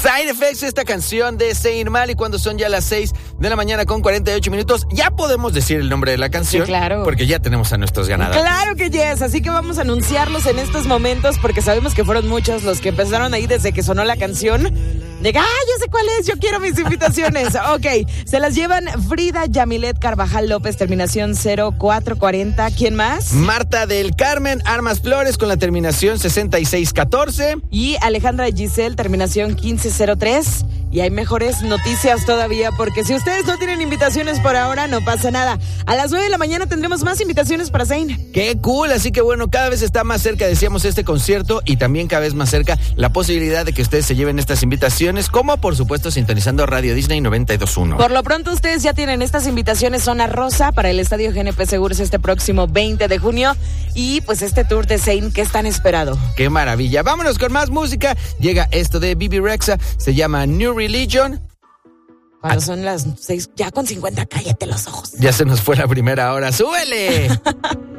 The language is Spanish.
Side Effects, esta canción de Zayn Malik, cuando son ya las 6 de la mañana con 48 minutos. Ya podemos decir el nombre de la canción. Sí, claro. Porque ya tenemos a nuestros ganadores. Claro que yes, así que vamos a anunciarlos en estos momentos porque sabemos que fueron muchos los que empezaron ahí desde que sonó la canción. De ya sé cuál es, yo quiero mis invitaciones. Ok, se las llevan Frida Yamilet Carvajal López, terminación 0440. ¿Quién más? Marta del Carmen Armas Flores con la terminación 6614. Y Alejandra Giselle, terminación 1503. Y hay mejores noticias todavía, porque si ustedes no tienen invitaciones por ahora, no pasa nada. A las 9 de la mañana tendremos más invitaciones para Zayn. ¡Qué cool! Así que bueno, cada vez está más cerca, decíamos, este concierto, y también cada vez más cerca la posibilidad de que ustedes se lleven estas invitaciones, como por supuesto sintonizando Radio Disney 92.1. Por lo pronto ustedes ya tienen estas invitaciones, Zona Rosa para el Estadio GNP Seguros este próximo 20 de junio, y pues este tour de Zayn que es tan esperado. ¡Qué maravilla! Vámonos con más música. Llega esto de Bibi Rexha, se llama New Religion. Cuando son las 6, ya con 50, cállate los ojos. Ya se nos fue la primera hora. ¡Súbele!